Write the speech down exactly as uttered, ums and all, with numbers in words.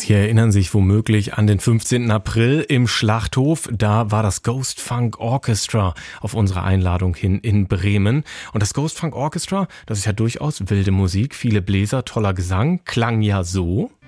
Sie erinnern sich womöglich an den fünfzehnten April im Schlachthof. Da war das Ghost Funk Orchestra auf unsere Einladung hin in Bremen. Und das Ghost Funk Orchestra, das ist ja durchaus wilde Musik, viele Bläser, toller Gesang, klang ja so.